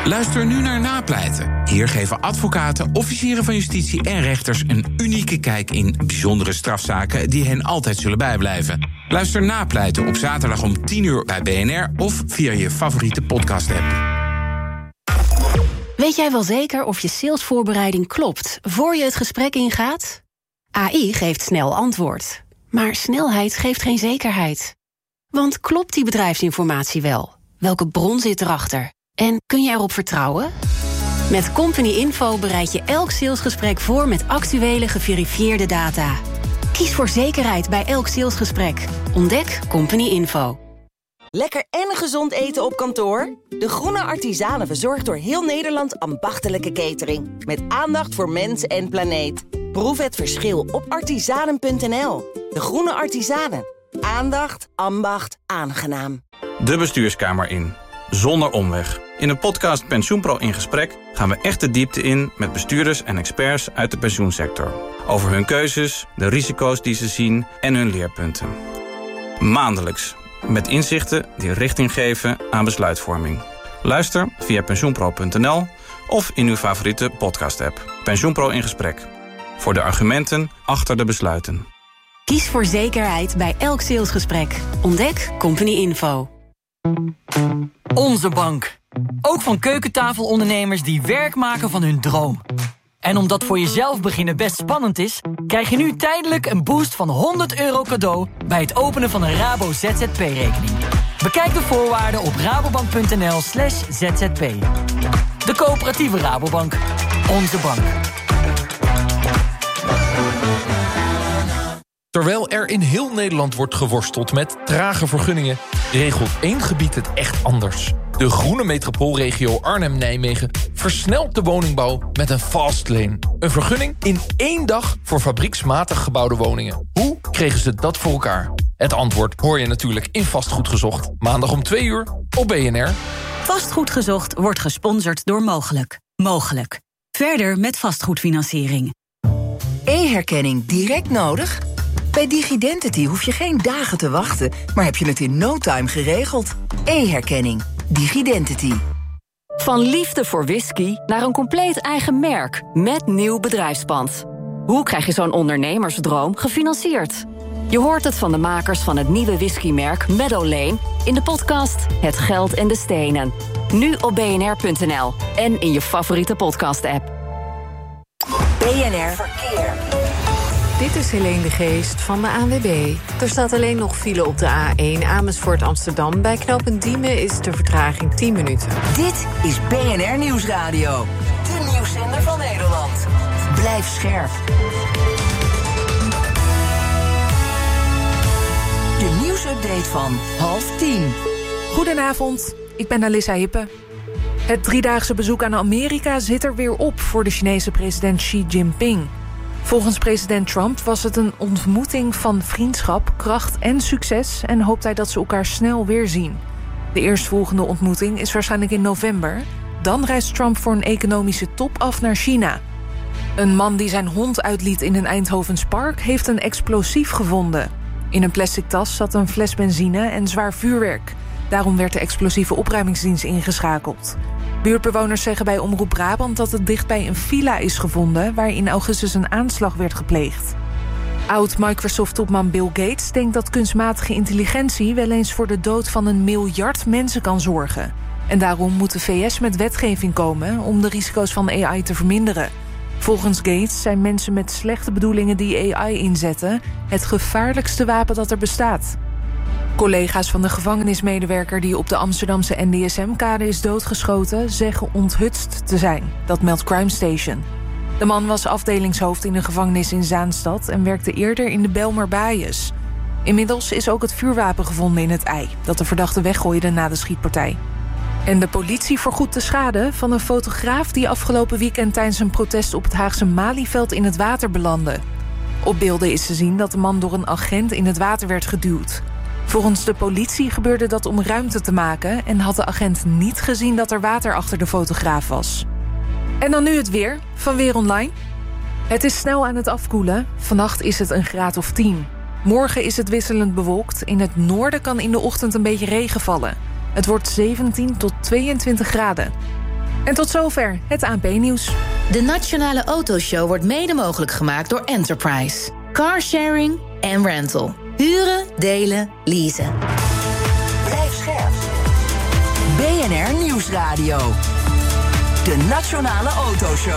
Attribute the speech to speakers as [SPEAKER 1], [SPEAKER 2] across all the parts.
[SPEAKER 1] Luister nu naar Napleiten. Hier geven advocaten, officieren van justitie en rechters een unieke kijk in bijzondere strafzaken die hen altijd zullen bijblijven. Luister Napleiten op zaterdag om 10:00 bij BNR of via je favoriete podcast-app.
[SPEAKER 2] Weet jij wel zeker of je salesvoorbereiding klopt voor je het gesprek ingaat? AI geeft snel antwoord. Maar snelheid geeft geen zekerheid. Want klopt die bedrijfsinformatie wel? Welke bron zit erachter? En kun je erop vertrouwen? Met Company Info bereid je elk salesgesprek voor met actuele geverifieerde data. Kies voor zekerheid bij elk salesgesprek. Ontdek Company Info.
[SPEAKER 3] Lekker en gezond eten op kantoor? De Groene Artisanen verzorgt door heel Nederland ambachtelijke catering. Met aandacht voor mens en planeet. Proef het verschil op artisanen.nl. De Groene Artisanen. Aandacht, ambacht, aangenaam.
[SPEAKER 4] De bestuurskamer in. Zonder omweg. In de podcast PensioenPro in gesprek gaan we echt de diepte in met bestuurders en experts uit de pensioensector. Over hun keuzes, de risico's die ze zien en hun leerpunten. Maandelijks. Met inzichten die richting geven aan besluitvorming. Luister via pensioenpro.nl of in uw favoriete podcast-app. PensioenPro in gesprek. Voor de argumenten achter de besluiten.
[SPEAKER 2] Kies voor zekerheid bij elk salesgesprek. Ontdek Company Info.
[SPEAKER 5] Onze bank. Ook van keukentafelondernemers die werk maken van hun droom. En omdat voor jezelf beginnen best spannend is, krijg je nu tijdelijk een boost van €100 cadeau bij het openen van een Rabo ZZP-rekening. Bekijk de voorwaarden op rabobank.nl/zzp. De coöperatieve Rabobank. Onze bank.
[SPEAKER 6] Terwijl er in heel Nederland wordt geworsteld met trage vergunningen, regelt één gebied het echt anders. De groene metropoolregio Arnhem-Nijmegen versnelt de woningbouw met een fast lane. Een vergunning in 1 dag voor fabrieksmatig gebouwde woningen. Hoe kregen ze dat voor elkaar? Het antwoord hoor je natuurlijk in Vastgoed Gezocht. Maandag om 2:00 op BNR.
[SPEAKER 7] Vastgoed Gezocht wordt gesponsord door Mogelijk. Mogelijk. Verder met vastgoedfinanciering.
[SPEAKER 8] E-herkenning direct nodig? Bij Digidentity hoef je geen dagen te wachten, maar heb je het in no time geregeld. E-herkenning. Digidentity.
[SPEAKER 9] Van liefde voor whisky naar een compleet eigen merk met nieuw bedrijfspand. Hoe krijg je zo'n ondernemersdroom gefinancierd? Je hoort het van de makers van het nieuwe whiskymerk Meadow Lane in de podcast Het Geld en de Stenen. Nu op bnr.nl en in je favoriete podcast-app.
[SPEAKER 3] BNR Verkeer.
[SPEAKER 10] Dit is Helene de Geest van de ANWB. Er staat alleen nog file op de A1 Amersfoort Amsterdam. Bij knooppunt Diemen is de vertraging 10 minuten.
[SPEAKER 3] Dit is BNR Nieuwsradio. De nieuwszender van Nederland. Blijf scherp. De nieuwsupdate van 9:30.
[SPEAKER 11] Goedenavond, ik ben Alissa Hippe. Het 3-daagse bezoek aan Amerika zit er weer op voor de Chinese president Xi Jinping. Volgens president Trump was het een ontmoeting van vriendschap, kracht en succes en hoopt hij dat ze elkaar snel weer zien. De eerstvolgende ontmoeting is waarschijnlijk in november. Dan reist Trump voor een economische top af naar China. Een man die zijn hond uitliet in een Eindhovens park heeft een explosief gevonden. In een plastic tas zat een fles benzine en zwaar vuurwerk. Daarom werd de explosieve opruimingsdienst ingeschakeld. Buurtbewoners zeggen bij Omroep Brabant dat het dicht bij een villa is gevonden waar in augustus een aanslag werd gepleegd. Oud-Microsoft-topman Bill Gates denkt dat kunstmatige intelligentie wel eens voor de dood van 1 miljard mensen kan zorgen. En daarom moet de VS met wetgeving komen om de risico's van AI te verminderen. Volgens Gates zijn mensen met slechte bedoelingen die AI inzetten het gevaarlijkste wapen dat er bestaat. Collega's van de gevangenismedewerker die op de Amsterdamse NDSM-kade is doodgeschoten zeggen onthutst te zijn. Dat meldt Crime Station. De man was afdelingshoofd in de gevangenis in Zaanstad en werkte eerder in de Bijlmer Baaijes. Inmiddels is ook het vuurwapen gevonden in het ei dat de verdachte weggooide na de schietpartij. En de politie vergoedt de schade van een fotograaf die afgelopen weekend tijdens een protest op het Haagse Malieveld in het water belandde. Op beelden is te zien dat de man door een agent in het water werd geduwd. Volgens de politie gebeurde dat om ruimte te maken en had de agent niet gezien dat er water achter de fotograaf was. En dan nu het weer van Weer Online. Het is snel aan het afkoelen. Vannacht is het een graad of 10. Morgen is het wisselend bewolkt. In het noorden kan in de ochtend een beetje regen vallen. Het wordt 17 tot 22 graden. En tot zover het ANP-nieuws.
[SPEAKER 12] De Nationale Autoshow wordt mede mogelijk gemaakt door Enterprise. Carsharing en rental. Huren, delen, leasen.
[SPEAKER 8] Blijf scherp. BNR Nieuwsradio. De Nationale Autoshow.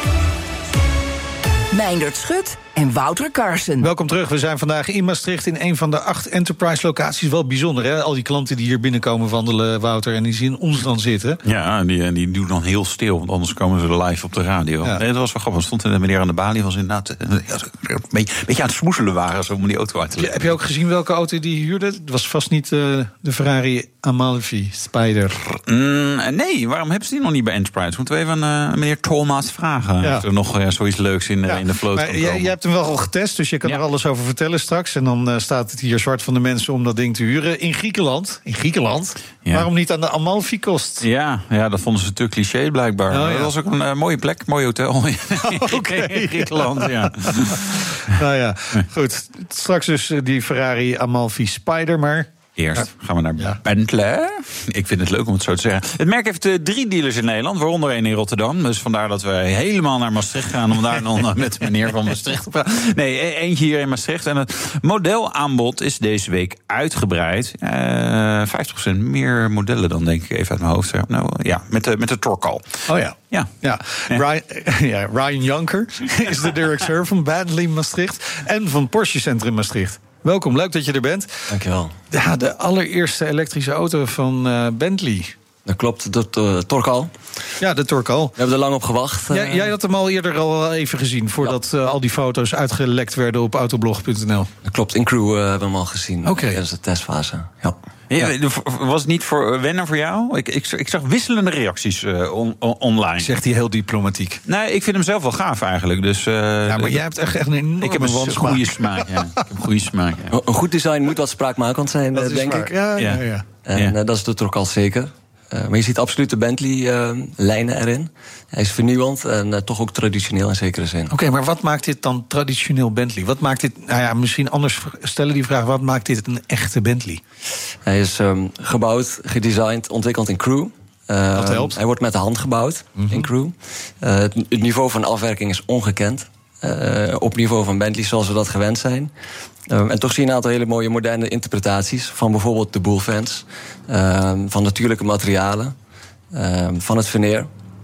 [SPEAKER 8] Meindert Schut en Wouter Carson.
[SPEAKER 13] Welkom terug. We zijn vandaag in Maastricht in een van de 8 Enterprise-locaties. Wel bijzonder, hè? Al die klanten die hier binnenkomen wandelen, Wouter, en die zien ons dan zitten.
[SPEAKER 14] Ja, die doen dan heel stil, want anders komen ze live op de radio.
[SPEAKER 13] Ja.
[SPEAKER 14] Nee, dat was wel grappig. Stond een meneer aan de balie, was inderdaad een beetje aan het smoezelen waren zo om die auto uit te leggen.
[SPEAKER 13] Heb je ook gezien welke auto die huurde? Het was vast niet de Ferrari Amalfi Spider.
[SPEAKER 14] Nee, waarom hebben ze die nog niet bij Enterprise? Moeten we even meneer Thomas vragen.
[SPEAKER 13] Ja.
[SPEAKER 14] Of er nog zoiets leuks in de vloot kan komen.
[SPEAKER 13] Jij hebt hem wel al getest, dus je kan er alles over vertellen straks. En dan staat het hier zwart van de mensen om dat ding te huren. In Griekenland.
[SPEAKER 14] Ja.
[SPEAKER 13] Waarom niet aan de Amalfi kost?
[SPEAKER 14] Ja, dat vonden ze te cliché blijkbaar.
[SPEAKER 13] Oh, ja.
[SPEAKER 14] Dat was ook een mooie plek, mooi hotel in Griekenland. Ja.
[SPEAKER 13] Nou ja, goed. Straks dus die Ferrari Amalfi Spider, maar...
[SPEAKER 14] Eerst gaan we naar Bentley. Ik vind het leuk om het zo te zeggen. Het merk heeft 3 dealers in Nederland, waaronder 1 in Rotterdam. Dus vandaar dat we helemaal naar Maastricht gaan om daar dan met de meneer van Maastricht te praten. Nee, eentje hier in Maastricht. En het modelaanbod is deze week uitgebreid. 50% meer modellen dan, denk ik, even uit mijn hoofd. Nou ja, met de Torcal.
[SPEAKER 13] Oh ja.
[SPEAKER 14] Ja.
[SPEAKER 13] Ryan Janker is de directeur van Bentley Maastricht en van Porsche Centrum Maastricht. Welkom, leuk dat je er bent.
[SPEAKER 15] Dankjewel.
[SPEAKER 13] Ja, de allereerste elektrische auto van Bentley.
[SPEAKER 15] Dat klopt, de Torcal.
[SPEAKER 13] Ja, de Torcal.
[SPEAKER 15] We hebben er lang op gewacht.
[SPEAKER 13] Jij had hem al eerder al even gezien, voordat al die foto's uitgelekt werden op autoblog.nl.
[SPEAKER 15] Dat klopt, in Crew hebben we hem al gezien.
[SPEAKER 13] Oké.
[SPEAKER 15] Dat is de testfase, ja.
[SPEAKER 14] Was het niet wennen voor jou? Ik zag wisselende reacties online.
[SPEAKER 13] Zegt hij heel diplomatiek.
[SPEAKER 14] Nee, ik vind hem zelf wel gaaf eigenlijk. Dus,
[SPEAKER 13] maar jij hebt echt een enorme
[SPEAKER 14] Ik heb een goede smaak. Ja. Ik heb een goede smaak. Ja.
[SPEAKER 15] Een goed design moet wat spraakmakend zijn, denk ik.
[SPEAKER 13] Ja.
[SPEAKER 15] En dat is de Torcal zeker. Maar je ziet absoluut de Bentley-lijnen erin. Hij is vernieuwend en toch ook traditioneel in zekere zin.
[SPEAKER 13] Oké, maar wat maakt dit dan traditioneel Bentley? Wat maakt dit, misschien anders stellen die vraag... wat maakt dit een echte Bentley?
[SPEAKER 15] Hij is gebouwd, gedesigned, ontwikkeld in Crew.
[SPEAKER 13] Dat helpt.
[SPEAKER 15] Hij wordt met de hand gebouwd in Crew. Het niveau van afwerking is ongekend. Op niveau van Bentley zoals we dat gewend zijn. En toch zie je een aantal hele mooie moderne interpretaties... van bijvoorbeeld de bullfans, van natuurlijke materialen, van het veneer.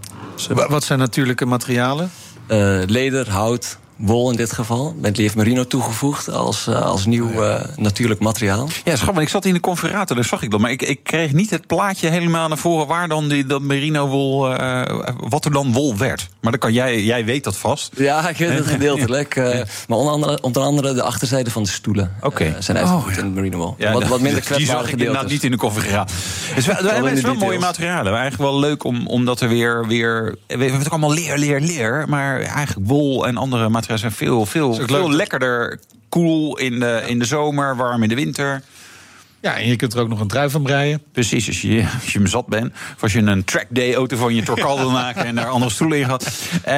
[SPEAKER 13] Wat zijn natuurlijke materialen?
[SPEAKER 15] Leder, hout, wol in dit geval. Bentley heeft merino toegevoegd als nieuw natuurlijk materiaal.
[SPEAKER 14] Ja, schat, ik zat in de configurator, daar zag ik dat. Maar ik kreeg niet het plaatje helemaal naar voren... waar dan dat merino wol, wat er dan wol werd. Maar dan kan jij weet dat vast.
[SPEAKER 15] Ja, ik weet het gedeeltelijk. Maar onder andere de achterzijde van de stoelen zijn uitgevoerd in merino wol.
[SPEAKER 14] Ja,
[SPEAKER 15] wat minder
[SPEAKER 14] die zag ik inderdaad niet in de configurator. Het is wel mooie materialen. Maar eigenlijk wel leuk omdat er weer... We hebben het ook allemaal leer. Maar eigenlijk wol en andere materialen zijn veel lekkerder. Koel in de zomer, warm in de winter.
[SPEAKER 13] Ja, en je kunt er ook nog een trui van breien.
[SPEAKER 14] Precies, als je hem zat bent. Of als je een trackday-auto van je Torcal wil maken... en daar andere stoelen in gaat.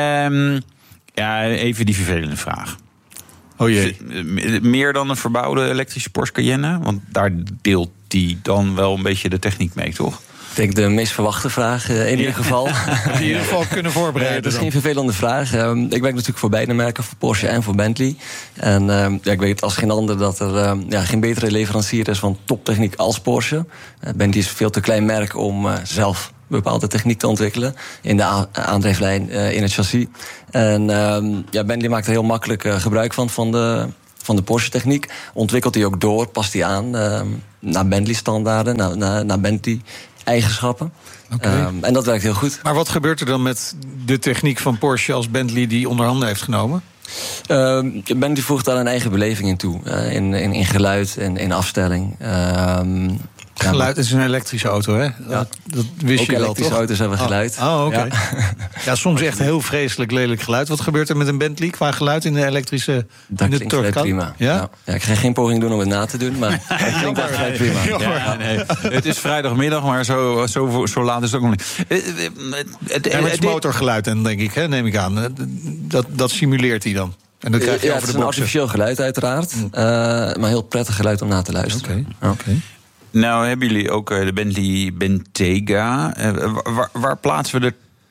[SPEAKER 14] Even die vervelende vraag.
[SPEAKER 13] Oh jee.
[SPEAKER 14] Meer dan een verbouwde elektrische Porsche Cayenne? Want daar deelt die dan wel een beetje de techniek mee, toch?
[SPEAKER 15] Ik denk de meest verwachte vraag in ieder geval.
[SPEAKER 13] In ieder geval kunnen voorbereiden.
[SPEAKER 15] Dat is geen vervelende vraag. Ik werk natuurlijk voor beide merken, voor Porsche en voor Bentley. En ik weet als geen ander dat er geen betere leverancier is van toptechniek als Porsche. Bentley is een veel te klein merk om zelf bepaalde techniek te ontwikkelen in de aandrijflijn, in het chassis. En Bentley maakt er heel makkelijk gebruik van de Porsche-techniek. Ontwikkelt die ook door, past die aan naar Bentley-standaarden, naar Bentley-eigenschappen.
[SPEAKER 13] Okay.
[SPEAKER 15] En dat werkt heel goed.
[SPEAKER 13] Maar wat gebeurt er dan met de techniek van Porsche als Bentley die onder handen heeft genomen?
[SPEAKER 15] Bentley voegt daar een eigen beleving in toe. In geluid en in afstelling.
[SPEAKER 13] Geluid is een elektrische auto, hè?
[SPEAKER 15] Ja.
[SPEAKER 13] Dat wist
[SPEAKER 15] ook
[SPEAKER 13] je wel,
[SPEAKER 15] elektrische
[SPEAKER 13] toch?
[SPEAKER 15] auto's hebben geluid.
[SPEAKER 13] Oké. Ja, soms echt heel vreselijk lelijk geluid. Wat gebeurt er met een Bentley qua geluid in de elektrische...
[SPEAKER 15] Dat klinkt vrij prima.
[SPEAKER 13] Ja?
[SPEAKER 15] Ja, ik ga geen poging doen om het na te doen, maar het klinkt echt vrij prima.
[SPEAKER 14] Ja, nee. Het is vrijdagmiddag, maar zo laat is het ook nog niet.
[SPEAKER 13] Het is motorgeluid, en denk ik, neem ik aan. Dat simuleert hij dan. En dat krijg je over
[SPEAKER 15] het is
[SPEAKER 13] de
[SPEAKER 15] een
[SPEAKER 13] boxen.
[SPEAKER 15] artificieel geluid uiteraard. Maar heel prettig geluid om na te luisteren.
[SPEAKER 13] Oké.
[SPEAKER 14] Nou, hebben jullie ook de Bentley Bentayga. Waar plaatsen we de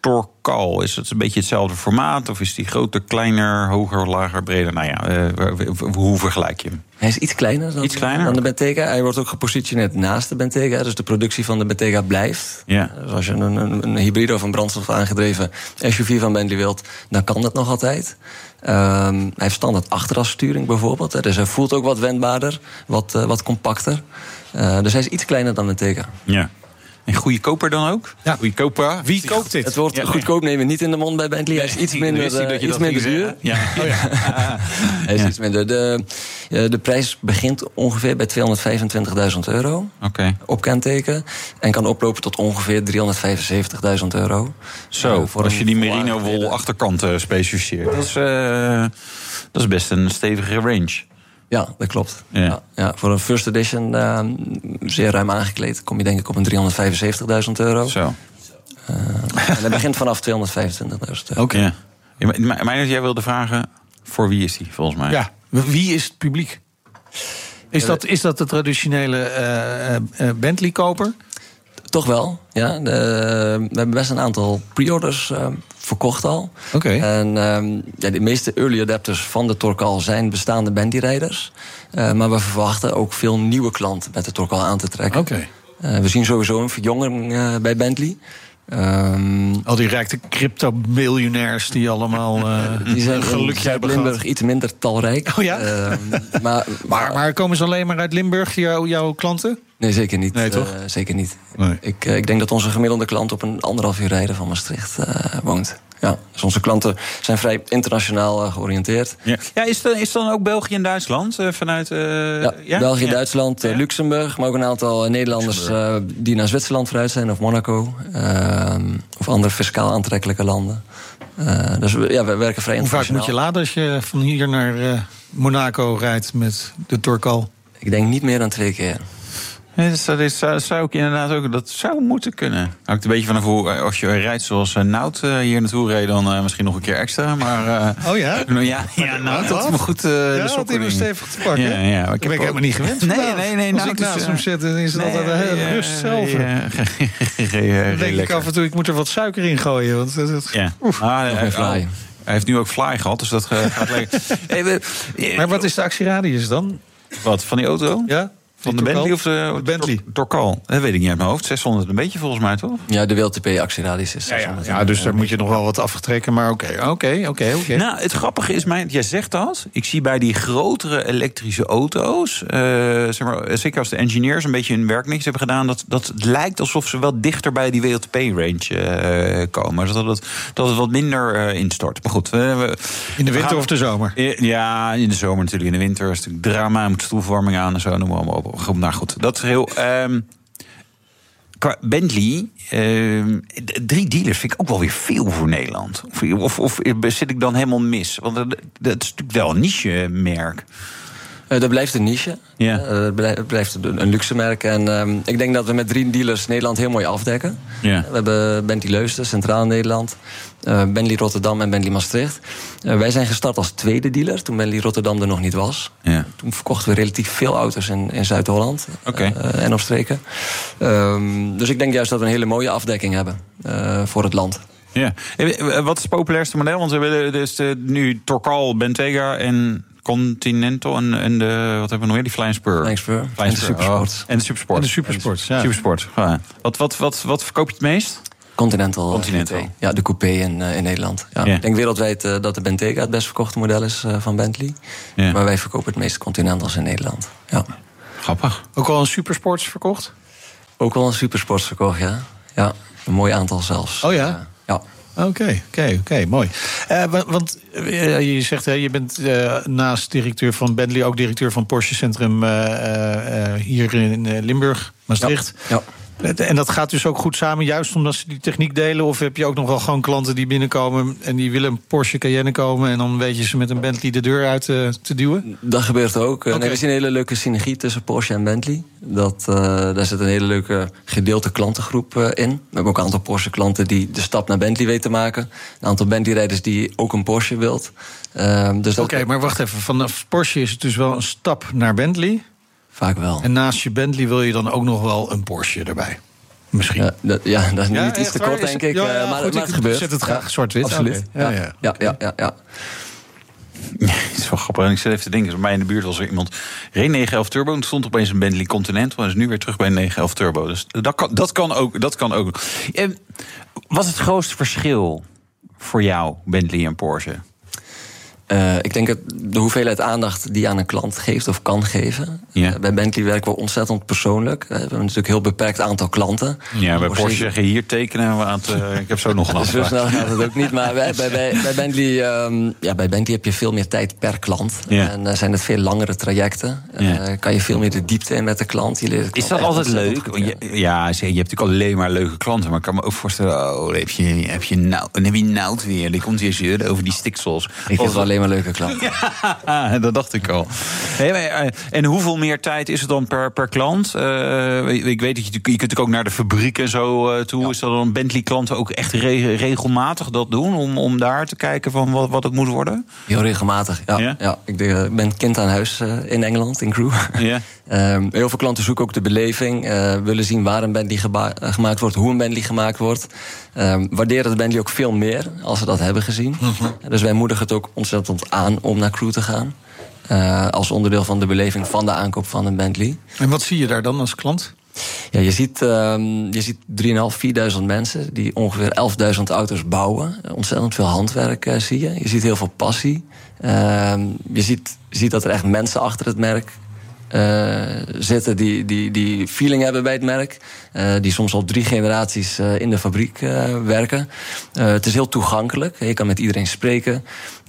[SPEAKER 14] Tourcal? Is het een beetje hetzelfde formaat? Of is die groter, kleiner, hoger, lager, breder? Nou ja, hoe vergelijk je hem?
[SPEAKER 15] Hij is iets kleiner dan de Bentayga. Hij wordt ook gepositioneerd naast de Bentayga. Dus de productie van de Bentayga blijft.
[SPEAKER 14] Ja.
[SPEAKER 15] Dus als je een hybride of een brandstof aangedreven SUV van Bentley wilt, dan kan dat nog altijd. Hij heeft standaard achterassturing bijvoorbeeld. Dus hij voelt ook wat wendbaarder, wat compacter. Dus hij is iets kleiner dan de Bentayga.
[SPEAKER 14] Ja. En goedkoper dan ook?
[SPEAKER 13] Ja.
[SPEAKER 14] Goedkoper.
[SPEAKER 13] Wie koopt dit?
[SPEAKER 15] Het woord goedkoop nemen niet in de mond bij Bentley. Hij is iets minder duur.
[SPEAKER 14] Ja.
[SPEAKER 15] Hij is iets minder. De prijs begint ongeveer bij €225.000 op kenteken. En kan oplopen tot ongeveer €375.000.
[SPEAKER 14] Zo, als je die merino-wol achterkant specificeert. Dat is best een stevige range.
[SPEAKER 15] Ja, dat klopt. Ja, voor een first edition zeer ruim aangekleed kom je denk ik op een €375.000.
[SPEAKER 14] Zo.
[SPEAKER 15] En dat begint vanaf €225.000.
[SPEAKER 14] Oké. Ja, maar jij wilde vragen, voor wie is die volgens mij?
[SPEAKER 13] Ja, wie is het publiek? Is dat de traditionele Bentley-koper?
[SPEAKER 15] Toch wel, ja. We hebben best een aantal pre-orders verkocht al.
[SPEAKER 13] Oké.
[SPEAKER 15] En de meeste early adapters van de Tourcal zijn bestaande Bentley-rijders. Maar we verwachten ook veel nieuwe klanten met de Tourcal aan te trekken.
[SPEAKER 13] Oké.
[SPEAKER 15] We zien sowieso een verjonging bij Bentley.
[SPEAKER 13] Al die rijke crypto-miljonairs die allemaal
[SPEAKER 15] die zijn
[SPEAKER 13] gelukje hebben
[SPEAKER 15] Limburg
[SPEAKER 13] gehad.
[SPEAKER 15] iets minder talrijk.
[SPEAKER 13] Oh ja? Maar komen ze alleen maar uit Limburg, jouw klanten?
[SPEAKER 15] Nee, zeker niet.
[SPEAKER 13] Nee, toch?
[SPEAKER 15] Zeker niet.
[SPEAKER 13] Nee.
[SPEAKER 15] Ik denk dat onze gemiddelde klant op een 1,5 uur rijden van Maastricht woont. Ja, dus onze klanten zijn vrij internationaal georiënteerd.
[SPEAKER 14] Ja, is dan ook België en Duitsland vanuit...
[SPEAKER 15] België, Duitsland, Luxemburg, maar ook een aantal Nederlanders die naar Zwitserland vooruit zijn, of Monaco, of andere fiscaal aantrekkelijke landen. Dus we werken vrij internationaal.
[SPEAKER 13] Hoe vaak moet je laden als je van hier naar Monaco rijdt met de Tourcal?
[SPEAKER 15] Ik denk niet meer dan 2 keer.
[SPEAKER 14] Nee, dat zou ik inderdaad ook. Dat zou moeten kunnen. Hangt een beetje vanaf hoe, als je rijdt zoals Nout hier naartoe reed, dan misschien nog een keer extra. Maar,
[SPEAKER 13] oh ja?
[SPEAKER 14] Ja, Nout, dat is me goed.
[SPEAKER 13] Ja, dat is stevig te pakken.
[SPEAKER 14] Ja,
[SPEAKER 13] ik ben helemaal niet gewend.
[SPEAKER 14] Nee.
[SPEAKER 13] Als ik naast hem zit, dan is het altijd een hele rust zelf. Dan denk ik af en toe, ik moet er wat suiker in gooien. Want
[SPEAKER 14] hij heeft nu ook fly gehad, dus dat gaat lekker.
[SPEAKER 13] Maar wat is de actieradius dan?
[SPEAKER 14] Wat, van die auto?
[SPEAKER 13] Ja.
[SPEAKER 14] Van de Bentley of de Bentley? Tourcal. Dat weet ik niet uit mijn hoofd. 600 een beetje volgens mij, toch?
[SPEAKER 15] Ja, de WLTP-actieradius is 600.
[SPEAKER 13] Ja, dus daar moet je nog wel wat afgetrekken. Maar oké.
[SPEAKER 14] Nou, het grappige is, jij zegt dat. Ik zie bij die grotere elektrische auto's, zeg maar, zeker als de engineers een beetje hun werk niks hebben gedaan, dat het lijkt alsof ze wel dichter bij die WLTP-range komen. Dat het wat minder instort. Maar goed.
[SPEAKER 13] In de winter of de zomer?
[SPEAKER 14] Ja, in de zomer natuurlijk. In de winter is het natuurlijk drama. Moet stoelverwarming aan en zo. Noem maar op. Nou goed, dat is heel... Qua Bentley, 3 dealers vind ik ook wel weer veel voor Nederland. Of zit ik dan helemaal mis? Want dat is natuurlijk wel een niche-merk.
[SPEAKER 15] Dat blijft een niche.
[SPEAKER 14] Ja.
[SPEAKER 15] Het blijft een luxe merk. En ik denk dat we met 3 dealers Nederland heel mooi afdekken.
[SPEAKER 14] Ja.
[SPEAKER 15] We hebben Bentley Leusden, Centraal Nederland, Bentley Rotterdam en Bentley Maastricht. Wij zijn gestart als tweede dealer, toen Bentley Rotterdam er nog niet was.
[SPEAKER 14] Ja.
[SPEAKER 15] Toen verkochten we relatief veel auto's in Zuid-Holland en opstreken. Dus ik denk juist dat we een hele mooie afdekking hebben voor het land.
[SPEAKER 14] Ja. Wat is het populairste model? Want we hebben dus nu Tourcal, Bentayga en Continental en de, wat hebben we nog meer? Die Flying Spur.
[SPEAKER 15] En de Supersport.
[SPEAKER 14] En de Supersport. Ja. Supersport. Ja. Wat verkoop je het meest?
[SPEAKER 15] Continental. Ja, de coupé in Nederland. Ja. Ik denk wereldwijd dat de Bentayga het best verkochte model is van Bentley. Ja. Maar wij verkopen het meeste Continentals in Nederland. Ja.
[SPEAKER 14] Grappig.
[SPEAKER 13] Ook al een Supersports verkocht?
[SPEAKER 15] Ook al een Supersports verkocht, ja. Ja, een mooi aantal zelfs.
[SPEAKER 13] Oh ja?
[SPEAKER 15] Ja.
[SPEAKER 13] Oké, mooi. Want je zegt, je bent naast directeur van Bentley ook directeur van Porsche Centrum hier in Limburg, Maastricht.
[SPEAKER 15] Ja.
[SPEAKER 13] En dat gaat dus ook goed samen, juist omdat ze die techniek delen? Of heb je ook nog wel gewoon klanten die binnenkomen en die willen een Porsche Cayenne komen en dan weet je ze met een Bentley de deur uit te duwen?
[SPEAKER 15] Dat gebeurt ook. Er is een hele leuke synergie tussen Porsche en Bentley. Daar zit een hele leuke gedeelte klantengroep in. We hebben ook een aantal Porsche klanten die de stap naar Bentley weten te maken. Een aantal Bentley-rijders die ook een Porsche wilt.
[SPEAKER 13] Oké, maar wacht even. Vanaf Porsche is het dus wel een stap naar Bentley?
[SPEAKER 15] Vaak wel.
[SPEAKER 13] En naast je Bentley wil je dan ook nog wel een Porsche erbij? Misschien.
[SPEAKER 15] Dat is niet iets te kort, denk ik. Maar het gebeurt.
[SPEAKER 13] Zet het graag zwart-wit.
[SPEAKER 15] Absoluut.
[SPEAKER 13] Okay.
[SPEAKER 15] Ja.
[SPEAKER 14] Ja, het is wel grappig. En ik zit even te denken, bij mij in de buurt was er iemand reed 911 Turbo en stond opeens een Bentley Continental en is nu weer terug bij een 911 Turbo. Dus dat kan ook. Wat is het grootste verschil voor jou, Bentley en Porsche?
[SPEAKER 15] Ik denk dat de hoeveelheid aandacht die je aan een klant geeft of kan geven.
[SPEAKER 14] Ja.
[SPEAKER 15] Bij Bentley werken we ontzettend persoonlijk. We hebben natuurlijk een heel beperkt aantal klanten.
[SPEAKER 14] Ja, bij Porsche zeggen hier tekenen. Ik heb zo nog een afspraak.
[SPEAKER 15] Zo snel gaat het ook niet. Maar bij Bentley heb je veel meer tijd per klant.
[SPEAKER 14] Ja.
[SPEAKER 15] En zijn het veel langere trajecten. Kan je veel meer de diepte in met de klant. Je leert de klant
[SPEAKER 14] is dat altijd leuk? Je hebt natuurlijk alleen maar leuke klanten. Maar ik kan me ook voorstellen, heb je Nout weer. Die komt weer zeuren over die stiksels.
[SPEAKER 15] Ik heb wel alleen maar leuke klanten.
[SPEAKER 14] Ja, dat dacht ik al. En hoeveel meer tijd is het dan per klant? Ik weet dat je kunt natuurlijk ook naar de fabriek en zo toe. Ja. Is dat dan Bentley-klanten ook echt regelmatig dat doen? Om daar te kijken van wat het moet worden?
[SPEAKER 15] Heel regelmatig, ja. Ik ben kind aan huis in Engeland, in Crewe. Ja. Heel veel klanten zoeken ook de beleving. Willen zien waar een Bentley gemaakt wordt, hoe een Bentley gemaakt wordt. Waarderen de Bentley ook veel meer als ze dat hebben gezien. Dus wij moedigen het ook ontzettend aan om naar Crewe te gaan. Als onderdeel van de beleving van de aankoop van een Bentley.
[SPEAKER 13] En wat zie je daar dan als klant?
[SPEAKER 15] Ja, je ziet 3.500-4.000 mensen die ongeveer 11.000 auto's bouwen. Ontzettend veel handwerk zie je. Je ziet heel veel passie. Je ziet dat er echt mensen achter het merk zitten die feeling hebben bij het merk. Die soms al 3 generaties in de fabriek werken. Het is heel toegankelijk. Je kan met iedereen spreken.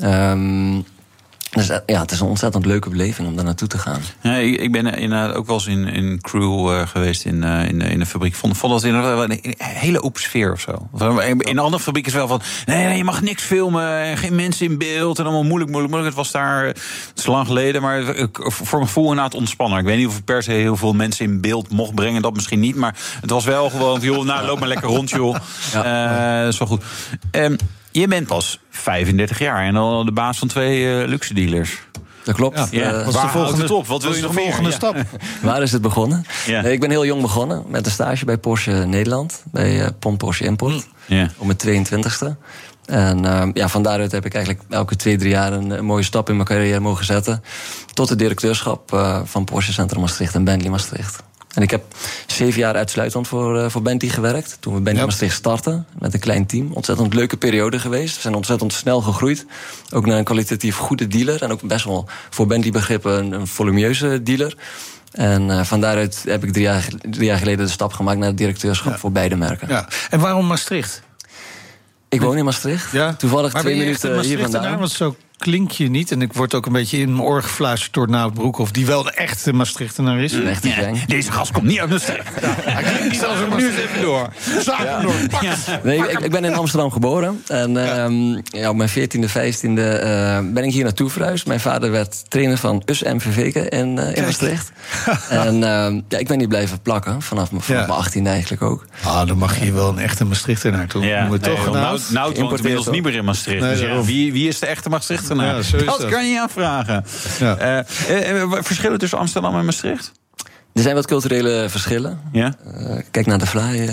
[SPEAKER 15] Dus het is een ontzettend leuke beleving om daar naartoe te gaan.
[SPEAKER 14] Ja, ik ben inderdaad ook wel eens in Crewe geweest in de fabriek. Vond dat inderdaad een hele open sfeer of zo. In andere fabrieken is wel van nee, je mag niks filmen, geen mensen in beeld en allemaal moeilijk. Het was daar, het is lang geleden, maar voor mijn gevoel inderdaad ontspannen. Ik weet niet of ik per se heel veel mensen in beeld mocht brengen, dat misschien niet, maar het was wel gewoon, joh, loop maar lekker rond, joh. Dat is wel goed. Je bent pas 35 jaar en al de baas van 2 luxe dealers.
[SPEAKER 15] Dat klopt.
[SPEAKER 14] Ja. Wat is de volgende top? Wat wil je nog volgende
[SPEAKER 13] stap?
[SPEAKER 15] Waar is het begonnen?
[SPEAKER 14] Ja.
[SPEAKER 15] Nee, ik ben heel jong begonnen met een stage bij Porsche Nederland. Bij Porsche Import. Ja. Om mijn 22e. En van daaruit heb ik eigenlijk elke 2-3 jaar een mooie stap in mijn carrière mogen zetten. Tot het directeurschap van Porsche Centrum Maastricht en Bentley Maastricht. En ik heb 7 jaar uitsluitend voor Bentley gewerkt. Toen we Bentley Maastricht startten met een klein team. Ontzettend leuke periode geweest. We zijn ontzettend snel gegroeid. Ook naar een kwalitatief goede dealer. En ook best wel voor Bentley begrippen een volumineuze dealer. En van daaruit heb ik 3 jaar geleden de stap gemaakt naar het directeurschap voor beide merken.
[SPEAKER 13] Ja. En waarom Maastricht?
[SPEAKER 15] Ik woon in Maastricht. Ja? Toevallig maar 2 minuten hier vandaan.
[SPEAKER 13] Want zo klink je niet. En ik word ook een beetje in mijn oor gefluisterd door Nout Broekhoff, die wel de echte Maastrichtenaar is.
[SPEAKER 14] Deze gast komt niet uit Maastricht. Ik stel ze nu eens even door.
[SPEAKER 15] Nee, ik ben in Amsterdam geboren. En op mijn 14e, 15e ben ik hier naartoe verhuisd. Mijn vader werd trainer van US MVV in Maastricht. En ik ben hier blijven plakken. Vanaf mijn 18e eigenlijk ook.
[SPEAKER 13] Dan mag je hier wel een echte Maastrichtenaar toe.
[SPEAKER 14] Nout woont inmiddels niet meer in Maastricht. Dus wie is de echte Maastricht?
[SPEAKER 13] Ja,
[SPEAKER 14] dat kan je aanvragen. Ja. Verschillen tussen Amsterdam en Maastricht?
[SPEAKER 15] Er zijn wat culturele verschillen.
[SPEAKER 14] Ja?
[SPEAKER 15] Kijk naar de fly.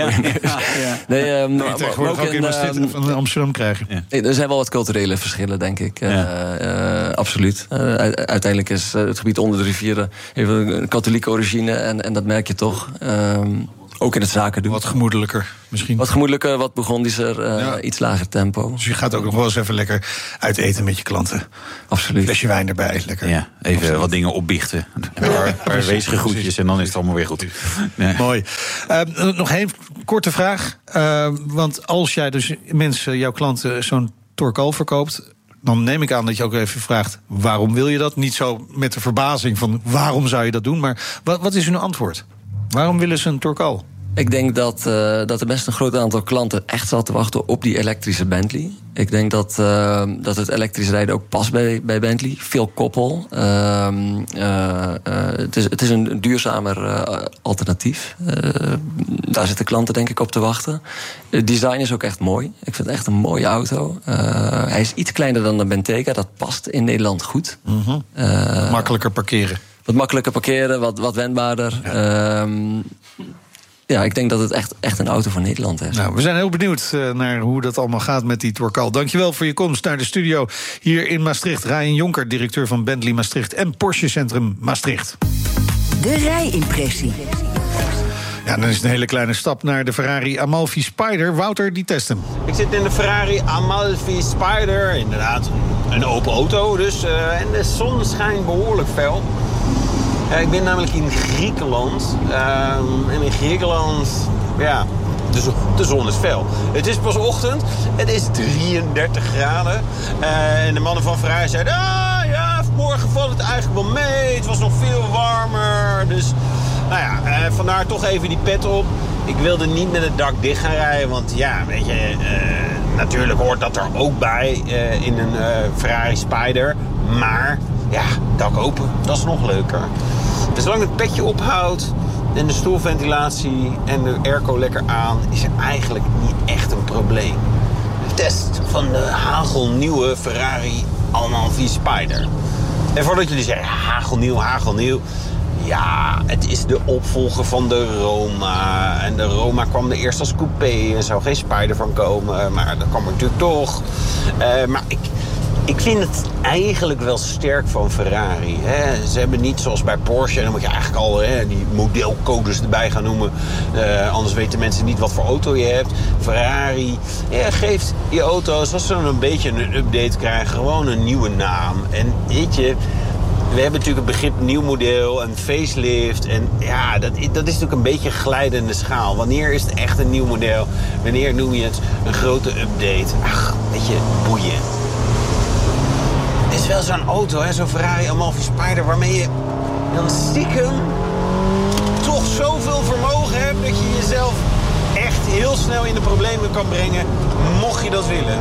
[SPEAKER 13] Tegenwoordig ook in Maastricht van Amsterdam krijgen.
[SPEAKER 15] Ja. Er zijn wel wat culturele verschillen, denk ik. Absoluut. Uiteindelijk is het gebied onder de rivieren heeft een katholieke origine. En dat merk je toch. Ook in het zaken doen.
[SPEAKER 13] Wat gemoedelijker misschien.
[SPEAKER 15] Wat gemoedelijker, wat Burgondischer, iets lager tempo.
[SPEAKER 13] Dus je gaat ook nog wel eens even lekker uit eten met je klanten.
[SPEAKER 15] Absoluut.
[SPEAKER 13] Flesje wijn erbij, lekker.
[SPEAKER 14] Ja, even wat dingen opbiechten. Een paar weesige groetjes en dan is het allemaal weer goed.
[SPEAKER 13] Nee. Mooi. Nog een korte vraag. Want als jij dus mensen, jouw klanten, zo'n Torcal verkoopt, dan neem ik aan dat je ook even vraagt, waarom wil je dat? Niet zo met de verbazing van, waarom zou je dat doen? Maar wat is hun antwoord? Waarom willen ze een Torcal?
[SPEAKER 15] Ik denk dat er best een groot aantal klanten echt zat te wachten op die elektrische Bentley. Ik denk dat het elektrisch rijden ook past bij Bentley. Veel koppel. Het is een duurzamer alternatief. Daar zitten klanten denk ik op te wachten. Het design is ook echt mooi. Ik vind het echt een mooie auto. Hij is iets kleiner dan de Bentayga. Dat past in Nederland goed.
[SPEAKER 13] Makkelijker parkeren.
[SPEAKER 15] Wat makkelijker parkeren, wat wendbaarder. Ja. Ja, ik denk dat het echt een auto van Nederland is.
[SPEAKER 13] Nou, we zijn heel benieuwd naar hoe dat allemaal gaat met die Torcal. Dankjewel voor je komst naar de studio hier in Maastricht. Ryan Jonker, directeur van Bentley Maastricht en Porsche Centrum Maastricht.
[SPEAKER 8] De rijimpressie.
[SPEAKER 13] Ja, dan is het een hele kleine stap naar de Ferrari Amalfi Spider. Wouter, die test hem.
[SPEAKER 16] Ik zit in de Ferrari Amalfi Spider. Inderdaad, een open auto dus. En de zon schijnt behoorlijk fel. Ik ben namelijk in Griekenland. En in Griekenland, ja, de zon is fel. Het is pas ochtend. Het is 33 graden. En de mannen van Ferrari zeiden... ja, morgen valt het eigenlijk wel mee. Het was nog veel warmer. Dus, nou ja, vandaar toch even die pet op. Ik wilde niet met het dak dicht gaan rijden. Want ja, weet je... natuurlijk hoort dat er ook bij in een Ferrari Spider. Maar, ja, dak open. Dat is nog leuker. Dus zolang het petje ophoudt en de stoelventilatie en de airco lekker aan... is er eigenlijk niet echt een probleem. De test van de hagelnieuwe Ferrari Amalfi Spider. En voordat jullie zeggen, hagelnieuw... ja, het is de opvolger van de Roma. En de Roma kwam er eerst als coupé. Er zou geen Spider van komen, maar dat kwam er natuurlijk toch. Maar ik vind het eigenlijk wel sterk van Ferrari. Hè. Ze hebben niet zoals bij Porsche... en dan moet je eigenlijk al die modelcodes erbij gaan noemen. Anders weten mensen niet wat voor auto je hebt. Ferrari geeft die auto's, als ze dan een beetje een update krijgen... gewoon een nieuwe naam. En weet je... we hebben natuurlijk het begrip nieuw model, een facelift. En ja, dat is natuurlijk een beetje glijdende schaal. Wanneer is het echt een nieuw model? Wanneer noem je het een grote update? Ach, weet je, boeien. Het is wel zo'n auto, hè, zo'n Ferrari Amalfi Spider... waarmee je dan stiekem toch zoveel vermogen hebt... dat je jezelf echt heel snel in de problemen kan brengen... mocht je dat willen.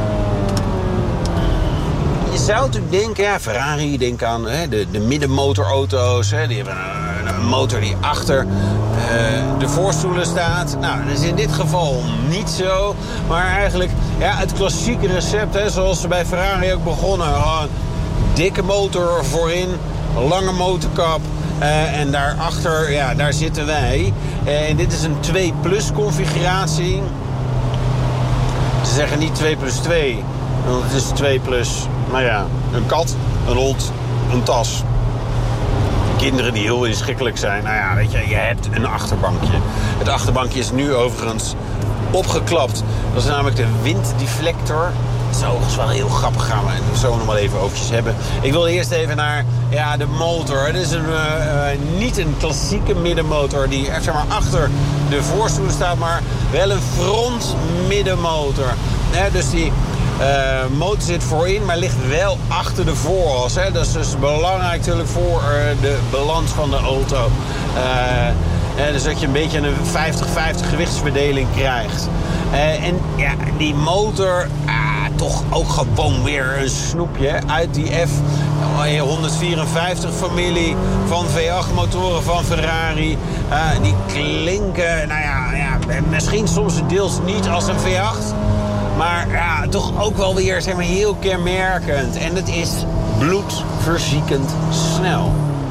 [SPEAKER 16] Je zou natuurlijk denken, ja, Ferrari, denk aan de middenmotorauto's. Die hebben een motor die achter de voorstoelen staat. Nou, dat is in dit geval niet zo. Maar eigenlijk het klassieke recept, zoals ze bij Ferrari ook begonnen. Dikke motor voorin, lange motorkap. En daarachter, daar zitten wij. En dit is een 2+ configuratie. Ze zeggen niet 2+2, want het is 2+... nou ja, een kat, een hond, een tas. Kinderen die heel inschikkelijk zijn. Nou ja, weet je hebt een achterbankje. Het achterbankje is nu overigens opgeklapt. Dat is namelijk de winddeflector. Dat is overigens wel heel grappig, gaan we zo nog wel even over hebben. Ik wil eerst even naar de motor. Het is niet een klassieke middenmotor die zeg maar achter de voorstoel staat, maar wel een front middenmotor. Dus die motor zit voorin, maar ligt wel achter de vooras. Dat is dus belangrijk natuurlijk voor de balans van de auto. Dus dat je een beetje een 50-50 gewichtsverdeling krijgt. En ja, die motor, toch ook gewoon weer een snoepje uit die F154-familie van V8-motoren van Ferrari. Die klinken, misschien soms deels niet als een V8... maar toch ook wel weer zeg maar, heel kenmerkend. En het is bloedverziekend snel.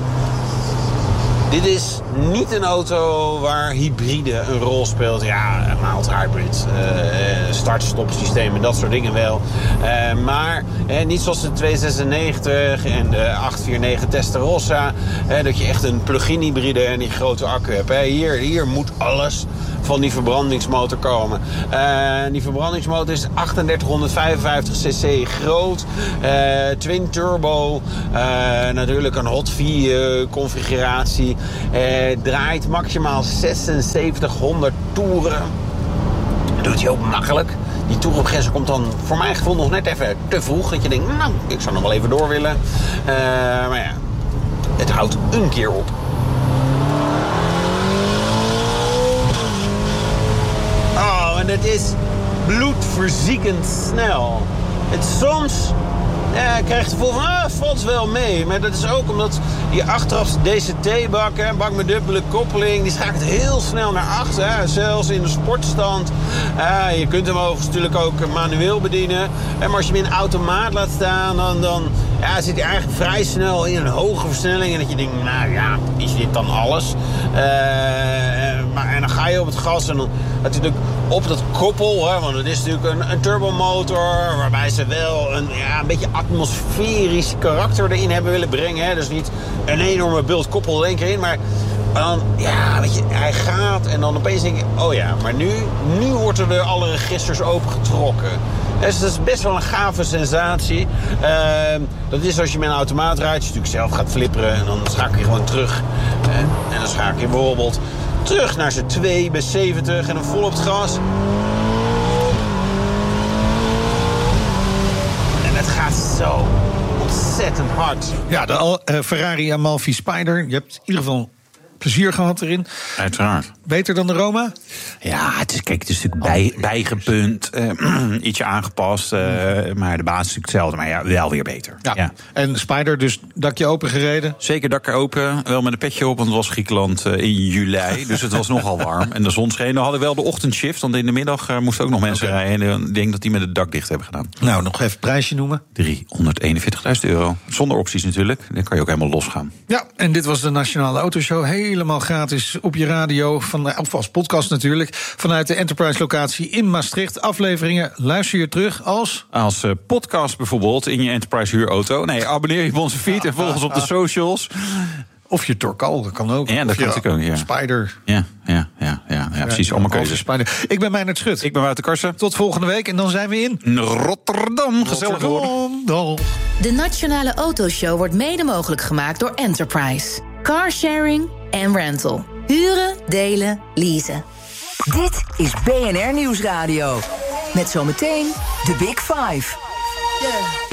[SPEAKER 16] Dit is niet een auto waar hybride een rol speelt. Ja, een mild hybrid, start-stop systeem en dat soort dingen wel. Maar niet zoals de 296 en de 849 Testarossa. Dat je echt een plug-in hybride en die grote accu hebt. Hier moet alles van die verbrandingsmotor komen. Die verbrandingsmotor is 3855 cc groot. Twin turbo. Natuurlijk een hot V configuratie. Draait maximaal 7600 toeren. Dat doet hij ook makkelijk. Die toerenbegrensing komt dan voor mijn gevoel nog net even te vroeg. Dat je denkt, nou, ik zou nog wel even door willen. Maar ja, het houdt een keer op. Oh, en het is bloedverziekend snel. Het soms krijg je het gevoel van, het valt wel mee. Maar dat is ook omdat die achterafste DCT-bak, een bak met dubbele koppeling, die schakelt heel snel naar achter. Zelfs in de sportstand. Je kunt hem overigens natuurlijk ook manueel bedienen. Maar als je hem in automaat laat staan, dan zit hij eigenlijk vrij snel in een hoge versnelling. En dat je denkt, nou ja, is dit dan alles? en dan ga je op het gas en dan natuurlijk op dat koppel, hè, want het is natuurlijk een turbomotor waarbij ze wel een beetje atmosferisch karakter erin hebben willen brengen. Hè. Dus niet een enorme bult koppel er één keer in, maar dan, weet je, hij gaat en dan opeens denk je, maar nu worden er alle registers opengetrokken. Dus dat is best wel een gave sensatie. Dat is als je met een automaat rijdt, als je natuurlijk zelf gaat flipperen en dan schakel je gewoon terug. En dan schakel je bijvoorbeeld terug naar z'n 2 bij 70 en dan vol op het gas. En het gaat zo ontzettend hard.
[SPEAKER 13] Ja, de Ferrari Amalfi Spider. Je hebt in ieder geval plezier gehad erin.
[SPEAKER 14] Uiteraard.
[SPEAKER 13] Beter dan de Roma?
[SPEAKER 14] Ja, het is natuurlijk bijgepunt, ietsje aangepast. Maar de basis is natuurlijk hetzelfde, maar wel weer beter.
[SPEAKER 13] Ja. En Spider, dus dakje open gereden?
[SPEAKER 14] Zeker dakje open, wel met een petje op, want het was Griekenland in juli. Dus het was nogal warm. En de zon scheen. We hadden wel de ochtendshift, want in de middag moesten ook nog mensen rijden. En ik denk dat die met het dak dicht hebben gedaan.
[SPEAKER 13] Nou, nog even het prijsje noemen.
[SPEAKER 14] €341.000. Zonder opties natuurlijk. Dan kan je ook helemaal losgaan.
[SPEAKER 13] Ja, en dit was de Nationale Autoshow. Helemaal gratis op je radio, of als podcast natuurlijk, vanuit de Enterprise-locatie in Maastricht. Afleveringen luister je terug
[SPEAKER 14] als podcast bijvoorbeeld in je Enterprise huurauto. Nee, abonneer je op onze feed en volg ons op de socials.
[SPEAKER 13] Of je Torcal, dat kan ook.
[SPEAKER 14] Ja, dat kan natuurlijk ook, ja.
[SPEAKER 13] Spider.
[SPEAKER 14] Ja, precies. Allemaal keuzes.
[SPEAKER 13] Spider. Ik ben Meijnerd Schut.
[SPEAKER 14] Ik ben Wouter Karsen.
[SPEAKER 13] Tot volgende week en dan zijn we in
[SPEAKER 14] Rotterdam. Gezellig hoor.
[SPEAKER 12] De Nationale Autoshow wordt mede mogelijk gemaakt door Enterprise. Carsharing en rental. Huren, delen, leasen.
[SPEAKER 8] Dit is BNR Nieuwsradio. Met zometeen The Big Five.